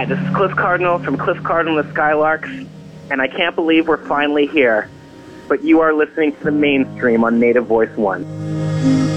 this is Cliff Cardinal from Cliff Cardinal and the Skylarks, and I can't believe we're finally here. But you are listening to the mainstream on Native Voice One.